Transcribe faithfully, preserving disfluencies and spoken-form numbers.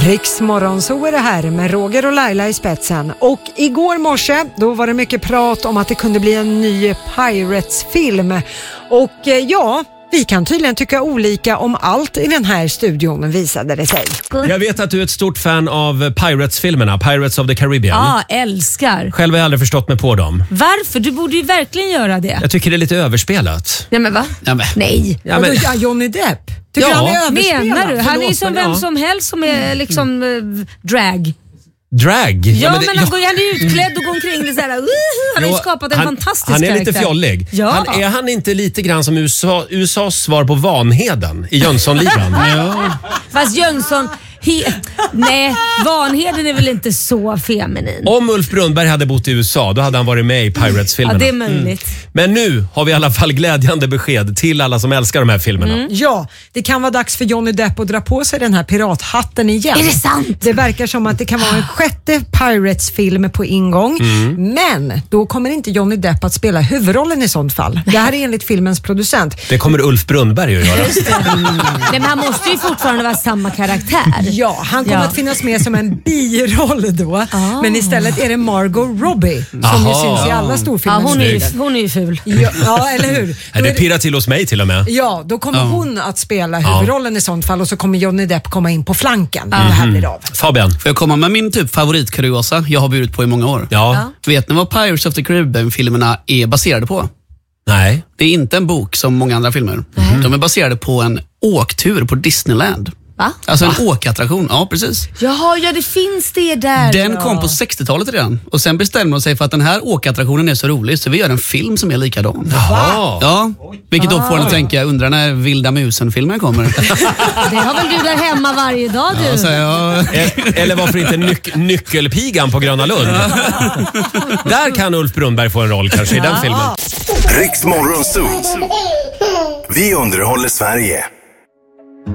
Riksmorgon, så är det här med Roger och Laila i spetsen. Och igår morse, då var det mycket prat om att det kunde bli en ny Pirates-film. Och eh, ja, vi kan tydligen tycka olika om allt i den här studion, visade det sig. Jag vet att du är ett stort fan av Pirates-filmerna, Pirates of the Caribbean. Ja, älskar. Själv har jag aldrig förstått mig på dem. Varför? Du borde ju verkligen göra det. Jag tycker det är lite överspelat. Ja, men va? Ja, men. Nej. Ja, men. Ja, Johnny Depp. Tycker Ja. han är överspelad? Menar du? Han är ju Förlåt, som men vem ja. som helst som är liksom uh, drag. Drag? Ja, men, men, det, han, går, han är utklädd och går omkring det så här. Uh, han har ju skapat en han, fantastisk Han är karaktär. lite fjollig. Ja. Han, är han inte lite grann som U S A, U S A:s svar på Vanheden i Jönssonligan? Ja. Fast Jönsson... He, nej, Vanheden är väl inte så feminin. Om Ulf Brunnberg hade bott i U S A, då hade han varit med i Pirates-filmerna. Ja, det är möjligt. Mm. Men nu har vi i alla fall glädjande besked till alla som älskar de här filmerna. Mm. Ja, det kan vara dags för Johnny Depp att dra på sig den här pirathatten igen. Är det sant? Det verkar som att det kan vara en sjätte Pirates-film på ingång. Mm. Men då kommer inte Johnny Depp att spela huvudrollen i sånt fall. Det här är enligt filmens producent. Det kommer Ulf Brunnberg att göra. Mm. Nej, men han måste ju fortfarande vara samma karaktär. Ja, han kommer Ja. att finnas med som en biroll då. Ah. Men istället är det Margot Robbie som ju Aha. syns i alla Ja, storfilmer. hon, är ju, hon är ju ful. Ja, ja, eller hur? Ja, det pirrar till hos mig till och med. Ja, då kommer Ja. hon att spela huvudrollen i sånt fall och så kommer Johnny Depp komma in på flanken. Det här blir av. Fabian? Får jag komma med min typ favoritkuriosa jag har burit på i många år? Ja. Vet ni vad Pirates of the Caribbean-filmerna är baserade på? Nej. Det är inte en bok som många andra filmer. De är baserade på en åktur på Disneyland. Va? Alltså en åkattraktion, ja precis. Jaha, ja det finns det där. Den ja. kom på sextiotalet redan. Och sen bestämde de sig för att den här åkattraktionen är så rolig så vi gör en film som är likadan. Jaha. Ja, vilket då får en att tänka, undrar när Vilda musen-filmen kommer. Det har väl du där hemma varje dag du? Ja, så jag... Eller varför inte nyc- nyckelpigan på Gröna Lund? Där kan Ulf Brunnberg få en roll kanske i den filmen. Riksmorgon Zoo. Vi underhåller Sverige.